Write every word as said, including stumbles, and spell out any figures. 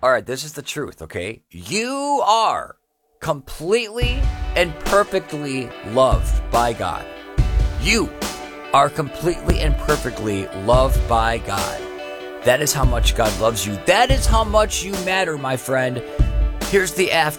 All right, this is the truth, okay? You are completely and perfectly loved by God. You are completely and perfectly loved by God. That is how much God loves you. That is how much you matter, my friend. Here's the after.